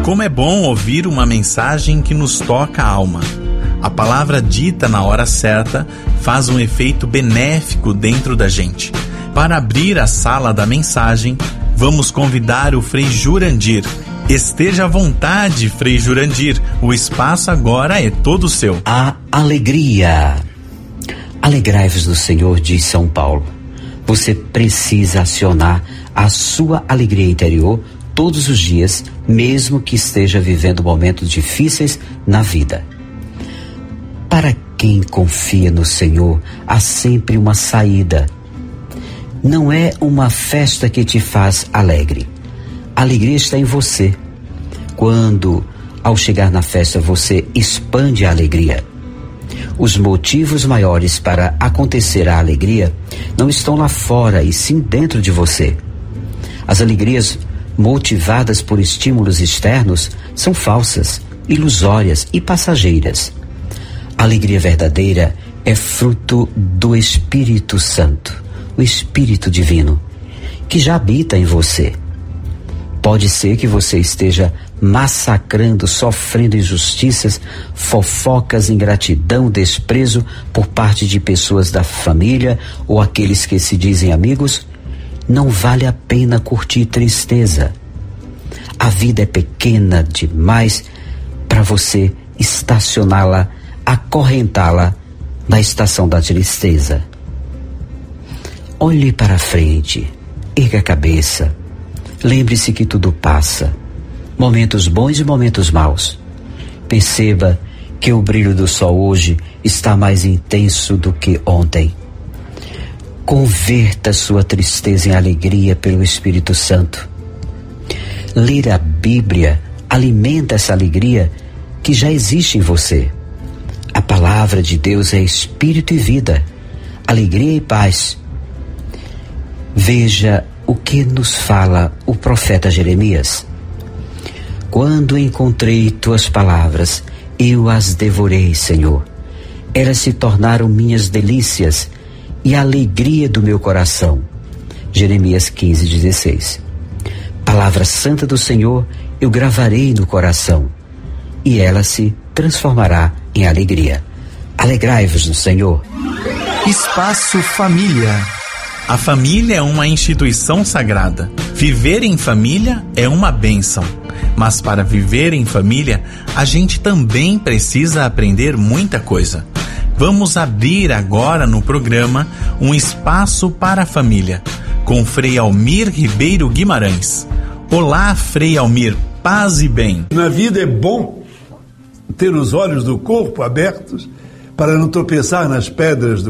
Como é bom ouvir uma mensagem que nos toca a alma. A palavra dita na hora certa faz um efeito benéfico dentro da gente. Para abrir a sala da mensagem, vamos convidar o Frei Jurandir. Esteja à vontade, Frei Jurandir. O espaço agora é todo seu. A alegria. Alegrai-vos no Senhor, diz São Paulo. Você precisa acionar a sua alegria interior todos os dias, mesmo que esteja vivendo momentos difíceis na vida. Para quem confia no Senhor, há sempre uma saída. Não é uma festa que te faz alegre. A alegria está em você. Quando, ao chegar na festa, você expande a alegria. Os motivos maiores para acontecer a alegria não estão lá fora, e sim dentro de você. As alegrias motivadas por estímulos externos são falsas, ilusórias e passageiras. A alegria verdadeira é fruto do Espírito Santo, o Espírito Divino, que já habita em você. Pode ser que você esteja massacrando, sofrendo injustiças, fofocas, ingratidão, desprezo por parte de pessoas da família ou aqueles que se dizem amigos. Não vale a pena curtir tristeza. A vida é pequena demais para você estacioná-la, acorrentá-la na estação da tristeza. Olhe para frente, erga a cabeça, lembre-se que tudo passa, momentos bons e momentos maus. Perceba que o brilho do sol hoje está mais intenso do que ontem. Converta sua tristeza em alegria pelo Espírito Santo. Ler a Bíblia alimenta essa alegria que já existe em você. A palavra de Deus é espírito e vida, alegria e paz. Veja o que nos fala o profeta Jeremias. Quando encontrei tuas palavras, eu as devorei, Senhor. Elas se tornaram minhas delícias e a alegria do meu coração. Jeremias 15:16. Palavra santa do Senhor eu gravarei no coração, e ela se transformará em alegria. Alegrai-vos no Senhor. Espaço Família. A família é uma instituição sagrada. Viver em família é uma bênção. Mas para viver em família, a gente também precisa aprender muita coisa. Vamos abrir agora no programa um espaço para a família, com Frei Almir Ribeiro Guimarães. Olá, Frei Almir, paz e bem. Na vida é bom ter os olhos do corpo abertos para não tropeçar nas pedras do